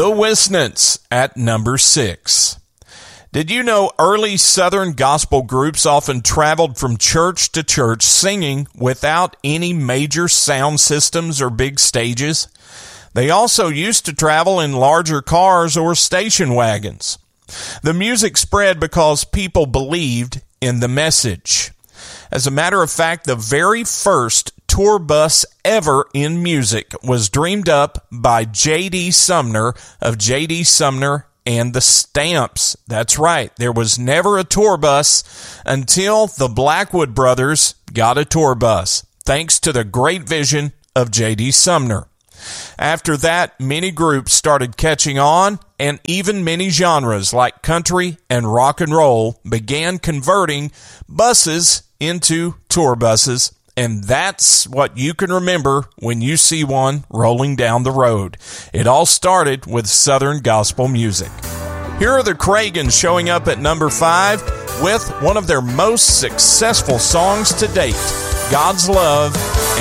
The Whisnants at number 6. Did you know early Southern gospel groups often traveled from church to church singing without any major sound systems or big stages? They also used to travel in larger cars or station wagons. The music spread because people believed in the message. As a matter of fact, the very first tour bus ever in music was dreamed up by J.D. Sumner of J.D. Sumner and the Stamps. That's right. There was never a tour bus until the Blackwood Brothers got a tour bus, thanks to the great vision of J.D. Sumner. After that, many groups started catching on, and even many genres like country and rock and roll began converting buses into tour buses. And that's what you can remember when you see one rolling down the road. It all started with Southern gospel music. Here are the Cragans showing up at number 5 with one of their most successful songs to date, God's Love